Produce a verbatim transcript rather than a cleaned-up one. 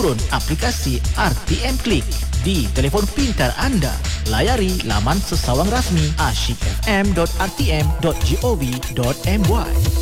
turun aplikasi R T M Klik di telefon pintar anda. Layari laman sesawang rasmi asyik f m dot r t m dot gov dot my.